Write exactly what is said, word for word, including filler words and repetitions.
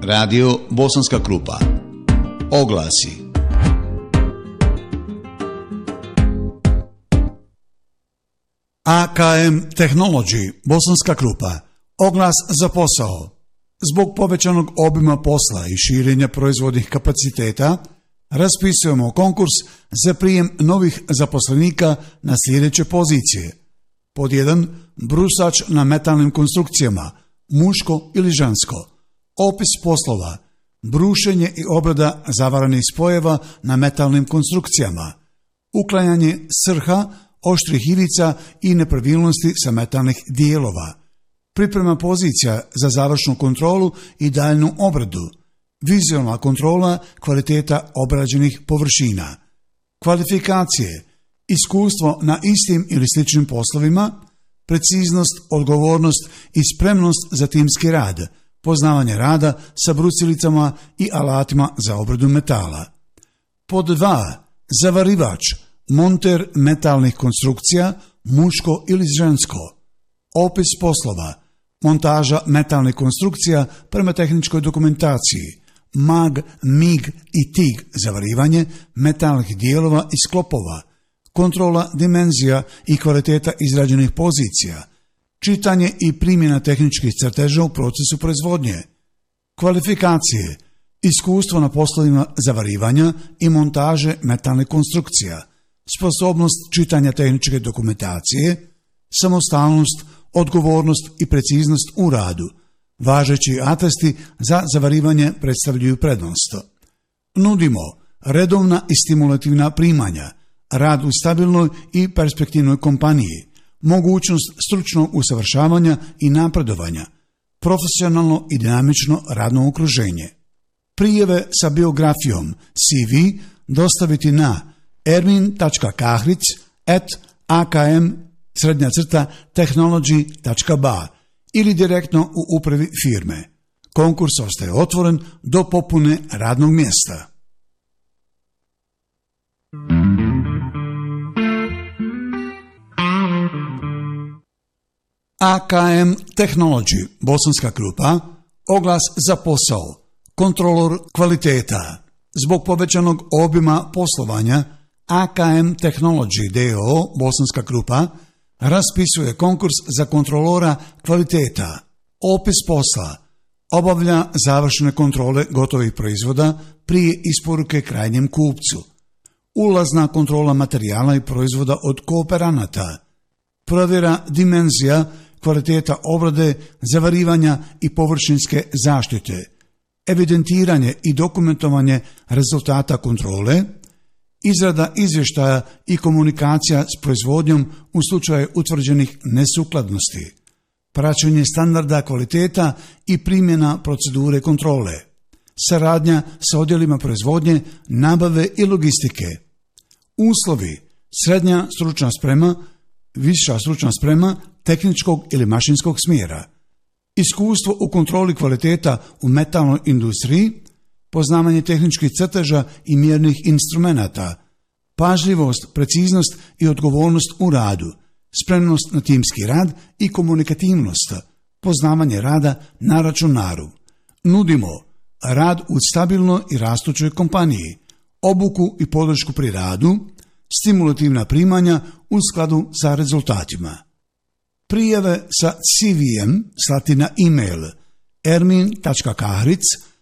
Radio Bosanska Krupa. Oglasi. A K M Technology, Bosanska Krupa. Oglas za posao. Zbog povećanog obima posla i širenja proizvodnih kapaciteta, raspisujemo konkurs za prijem novih zaposlenika na sljedeće pozicije. Pod jedan. Brusač na metalnim konstrukcijama, muško ili žensko. Opis poslova: brušenje i obrada zavaranih spojeva na metalnim konstrukcijama, uklanjanje srha, oštrih ivica i nepravilnosti sa metalnih dijelova, priprema pozicija za završnu kontrolu i daljnu obradu, vizualna kontrola kvaliteta obrađenih površina, kvalifikacije, iskustvo na istim ili sličnim poslovima, preciznost, odgovornost i spremnost za timski rad, poznavanje rada sa brucilicama i alatima za obradu metala. Pod dva. Zavarivač, monter metalnih konstrukcija, muško ili žensko. Opis poslova: montaža metalnih konstrukcija prema tehničkoj dokumentaciji, mag, mig i tig zavarivanje metalnih dijelova i sklopova, kontrola dimenzija i kvaliteta izrađenih pozicija, čitanje i primjena tehničkih crteža u procesu proizvodnje, kvalifikacije, iskustvo na poslovima zavarivanja i montaže metalnih konstrukcija, sposobnost čitanja tehničke dokumentacije, samostalnost, odgovornost i preciznost u radu. Važeći atesti za zavarivanje predstavljaju prednost. Nudimo redovna i stimulativna primanja, rad u stabilnoj i perspektivnoj kompaniji, mogućnost stručnog usavršavanja i napredovanja, profesionalno i dinamično radno okruženje. Prijave sa biografijom C V dostaviti na ermin tačka kahric at a k m srednja crta technology tačka b a ili direktno u upravi firme. Konkurs ostaje otvoren do popune radnog mjesta. A K M Technology, Bosanska Krupa. Oglas za posao: kontrolor kvaliteta. Zbog povećanog obima poslovanja, A K M Technology d o o Bosanska Krupa raspisuje konkurs za kontrolora kvaliteta. Opis posla: obavlja završne kontrole gotovih proizvoda prije isporuke krajnjem kupcu, ulazna kontrola materijala i proizvoda od kooperanata, provjera dimenzija, kvaliteta obrade, zavarivanja i površinske zaštite, evidentiranje i dokumentovanje rezultata kontrole, izrada izvještaja i komunikacija s proizvodnjom u slučaju utvrđenih nesukladnosti, praćenje standarda kvaliteta i primjena procedure kontrole, saradnja sa odjelima proizvodnje, nabave i logistike. Uslovi: srednja stručna sprema, viša stručna sprema tehničkog ili mašinskog smjera, iskustvo u kontroli kvaliteta u metalnoj industriji, poznavanje tehničkih crteža i mjernih instrumenata, pažljivost, preciznost i odgovornost u radu, spremnost na timski rad i komunikativnost, poznavanje rada na računaru. Nudimo rad u stabilnoj i rastućoj kompaniji, obuku i podršku pri radu, stimulativna primanja u skladu sa rezultatima. Prijave sa C V-em slati na e-mail ermin tačka kahric